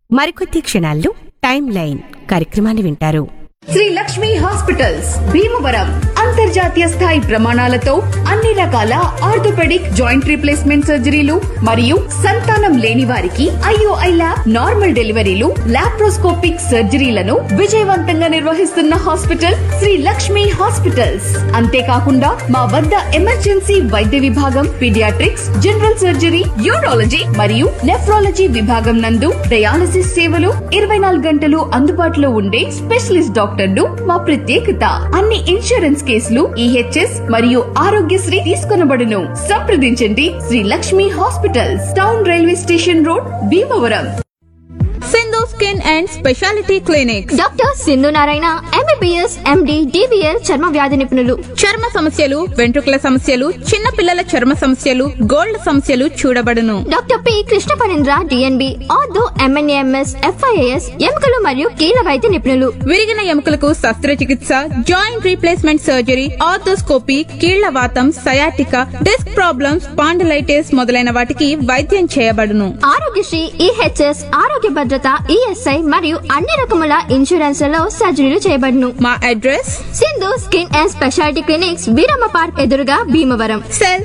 మరికొద్ది క్షణాల్లో time line కార్యక్రమాన్ని వింటారు. శ్రీ లక్ష్మి హాస్పిటల్స్ భీమవరం అంతర్జాతీయ స్థాయి ప్రమాణాలతో అన్ని రకాల ఆర్థోపెడిక్ జాయింట్ రీప్లేస్మెంట్ సర్జరీలు మరియు సంతానం లేని వారికి IOI ల్యాబ్ నార్మల్ డెలివరీలు లాప్రోస్కోపిక్ సర్జరీలను విజయవంతంగా నిర్వహిస్తున్న హాస్పిటల్ శ్రీ లక్ష్మి హాస్పిటల్స్. అంతేకాకుండా మా వద్ద ఎమర్జెన్సీ వైద్య విభాగం, పీడియాట్రిక్స్, జనరల్ సర్జరీ, యూరాలజీ మరియు నెఫ్రాలజీ విభాగం నందు డయాలసిస్ సేవలు 24 గంటలు అందుబాటులో ఉండే స్పెషలిస్ట్ డాక్టర్లు మా ప్రత్యేకత. అన్ని ఇన్సూరెన్స్ కేసులు EHS మరియు ఆరోగ్యశ్రీ తీసుకొనబడును. సంప్రదించండి Shri Lakshmi hospitals, town railway station road, Bhimavaram. Sindhu skin and speciality clinic. Doctor Sindhu Narayana MBBS MD DBL చర్మ వ్యాధి నిపుణులు. చర్మ సమస్యలు, వెంట్రుకల సమస్యలు, చిన్న పిల్లల చర్మ సమస్యలు, గోల్డ్ సమస్యలు చూడబడును. Doctor P Krishna Parendra DNB ortho MNAMS FIAS ఎముకలు మరియు కీళ్ళ వైద్య నిపుణులు. విరిగిన ఎముకలకు శస్త్రచికిత్స, జాయింట్ రీప్లేస్మెంట్ సర్జరీ, ఆర్థోస్కోపీ, కీళ్ల వాతం, సయాటికా, డిస్క్ ప్రాబ్లమ్స్, స్పాండిలైటిస్ మొదలైన వాటికి వైద్యం చేయబడును. ఆరోగ్యశ్రీ, EHS, ఆరోగ్య భద్రత, ESI మరియు అన్ని రకముల ఇన్సూరెన్స్లలో సర్జరీలు చేయబడును. మా address Sindhu skin and speciality clinics, Veeramma park ఎదురుగా, భీమవరం. సెల్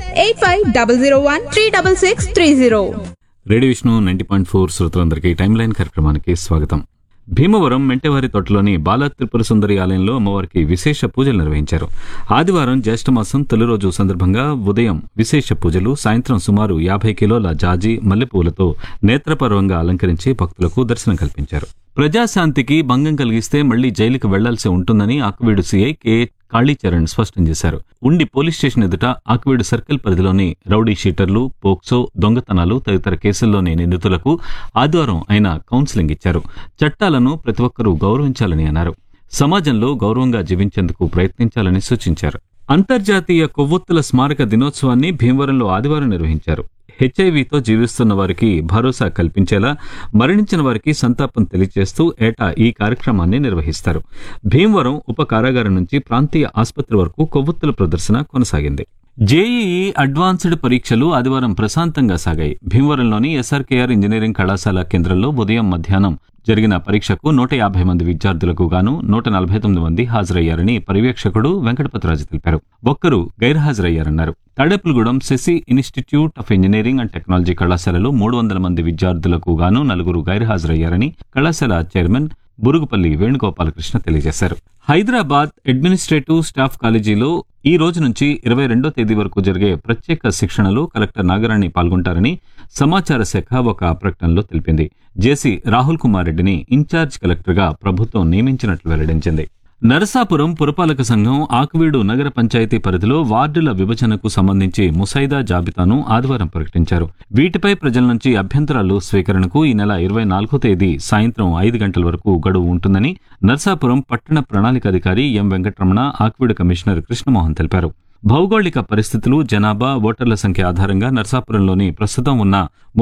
8500136630. రేడియో విష్ణు 90.4 శ్రోతలందరికీ టైమ్ లైన్ కార్యక్రమానికి స్వాగతం. భీమవరం మెంటవారి తోటలోని బాల త్రిపుర సుందరి ఆలయంలో అమ్మవారికి విశేష పూజలు నిర్వహించారు. ఆదివారం జ్యేష్ఠమాసం తొలి రోజు సందర్భంగా ఉదయం విశేష పూజలు, సాయంత్రం సుమారు 50 కిలోల జాజి మల్లెపూలతో నేత్రపర్వంగా అలంకరించి భక్తులకు దర్శనం కల్పించారు. ప్రజాశాంతికి భంగం కలిగిస్తే మళ్లీ జైలుకు వెళ్లాల్సి ఉంటుందని ఆకువీడు సిఐ కె కాళీచరణ్ స్పష్టం చేశారు. ఉండి పోలీస్ స్టేషన్ ఎదుట ఆకువీడు సర్కిల్ పరిధిలోని రౌడీ షీటర్లు, పోక్సో, దొంగతనాలు తదితర కేసుల్లోని నిందితులకు ఆదివారం ఆయన కౌన్సిలింగ్ ఇచ్చారు. చట్టాలను ప్రతి ఒక్కరూ గౌరవించాలని అన్నారు. సమాజంలో గౌరవంగా జీవించేందుకు ప్రయత్నించాలని సూచించారు. అంతర్జాతీయ కొవ్వొత్తుల స్మారక దినోత్సవాన్ని భీమవరంలో ఆదివారం నిర్వహించారు. HIVతో జీవిస్తున్న వారికి భరోసా కల్పించేలా, మరణించిన వారికి సంతాపం తెలియజేస్తూ ఏటా ఈ కార్యక్రమాన్ని నిర్వహిస్తారు. భీమవరం ఉప కారాగారం నుంచి ప్రాంతీయ ఆసుపత్రి వరకు కొవ్వొత్తుల ప్రదర్శన కొనసాగింది. జేఈఈ అడ్వాన్స్డ్ పరీక్షలు ఆదివారం ప్రశాంతంగా సాగాయి. భీమవరంలోని SRKR ఇంజనీరింగ్ కళాశాల కేంద్రంలో ఉదయం, మధ్యాహ్నం జరిగిన పరీక్షకు 150 మంది విద్యార్థులకు గాను 149 మంది హాజరయ్యారని పర్యవేక్షకుడు వెంకటపతిరాజు తెలిపారు. ఒక్కరు గైర్హాజరయ్యారన్నారు. Tadepalligudem Shashi institute of engineering and technology కళాశాలలో 300 మంది విద్యార్థులకు గాను 4 గైర్హాజరయ్యారని కళాశాల చైర్మన్ బురుగుపల్లి వేణుగోపాలకృష్ణ తెలియజేశారు. హైదరాబాద్ అడ్మినిస్ట్రేటివ్ స్టాఫ్ కాలేజీలో ఈ రోజు నుంచి 22వ తేదీ వరకు జరిగే ప్రత్యేక శిక్షణలో కలెక్టర్ నాగరాణి పాల్గొంటారని సమాచార శాఖ ఒక ప్రకటనలో తెలిపింది. జేసీ రాహుల్ కుమార్ రెడ్డిని ఇన్ఛార్జ్ కలెక్టర్గా ప్రభుత్వం నియమించినట్లు వెల్లడించింది. నరసాపురం పురపాలక సంఘం ఆకువీడు నగర పంచాయతీ పరిధిలో వార్డుల విభజనకు సంబంధించి ముసాయిదా జాబితాను ఆదివారం ప్రకటించారు. వీటిపై ప్రజల నుంచి అభ్యంతరాలు స్వీకరణకు ఈ నెల 24వ తేదీ సాయంత్రం 5 గంటల వరకు గడువు ఉంటుందని నరసాపురం పట్టణ ప్రణాళికాధికారి ఎం వెంకటరమణ, ఆకువీడు కమిషనర్ కృష్ణమోహన్ తెలిపారు. భౌగోళిక పరిస్థితులు, జనాభా, ఓటర్ల సంఖ్య ఆధారంగా నరసాపురంలోని ప్రస్తుతం ఉన్న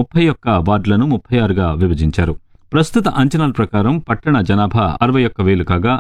31 వార్డులను 36గా విభజించారు. ప్రస్తుత అంచనాల ప్రకారం పట్టణ జనాభా 61,000 కాగా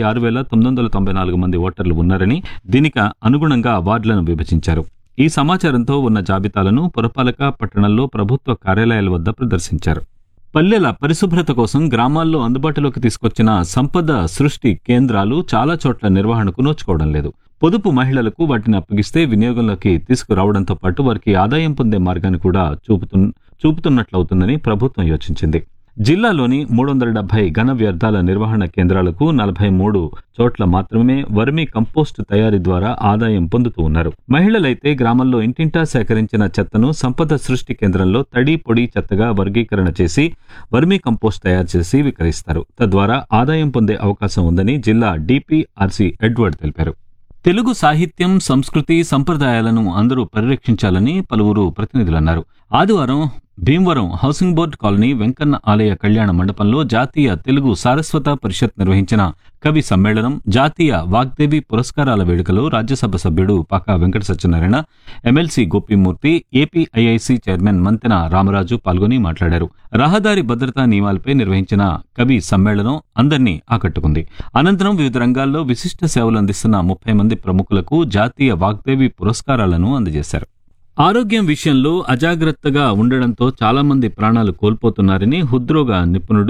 46,994 మంది ఓటర్లు ఉన్నారని, దీనికి అనుగుణంగా వార్డులను విభజించారు. ఈ సమాచారంతో ఉన్న జాబితాలను పురపాలక, పట్టణంలో ప్రభుత్వ కార్యాలయాల వద్ద ప్రదర్శించారు. పల్లెల పరిశుభ్రత కోసం గ్రామాల్లో అందుబాటులోకి తీసుకొచ్చిన సంపద సృష్టి కేంద్రాలు చాలా చోట్ల నిర్వహణకు నోచుకోవడం లేదు. పొదుపు మహిళలకు వాటిని అప్పగిస్తే వినియోగంలోకి తీసుకురావడంతో పాటు వారికి ఆదాయం పొందే మార్గాన్ని కూడా చూపుతున్నట్లవుతుందని ప్రభుత్వం యోచించింది. జిల్లాలోని 370 ఘన వ్యర్థాల నిర్వహణ కేంద్రాలకు 43 చోట్ల మాత్రమే వర్మీ కంపోస్ట్ తయారీ ద్వారా ఆదాయం పొందుతూ ఉన్నారు. మహిళలైతే గ్రామంలో ఇంటింటా సేకరించిన చెత్తను సంపద సృష్టి కేంద్రంలో తడి, పొడి చెత్తగా వర్గీకరణ చేసి వర్మీ కంపోస్ట్ తయారు చేసి విక్రయిస్తారు. తద్వారా ఆదాయం పొందే అవకాశం ఉందని జిల్లా DPRC ఎడ్వర్డ్ తెలిపారు. తెలుగు సాహిత్యం, సంస్కృతి, సంప్రదాయాలను అందరూ పరిరక్షించాలని పలువురు ప్రతినిధులన్నారు. ఆదివారం Bhimavaram housing board colony Venkanna ఆలయ కళ్యాణ మండపంలో జాతీయ తెలుగు సారస్వత పరిషత్ నిర్వహించిన కవి సమ్మేళనం, జాతీయ వాగ్దేవి పురస్కారాల వేడుకలో రాజ్యసభ సభ్యుడు pak Venkata Satyanarayana, MLC Gopimurthy, APIIC chairman Manthena Ramaraju పాల్గొని మాట్లాడారు. రహదారి భద్రతా నియమాలపై నిర్వహించిన కవి సమ్మేళనం అందరినీ ఆకట్టుకుంది. అనంతరం వివిధ రంగాల్లో విశిష్ట సేవలు అందిస్తున్న 30 మంది ప్రముఖులకు జాతీయ వాగ్దేవి పురస్కారాలను అందజేశారు. ఆరోగ్యం విషయంలో అజాగ్రత్తగా ఉండడంతో చాలా మంది ప్రాణాలు కోల్పోతున్నారని హృద్రోగ నిపుణుడు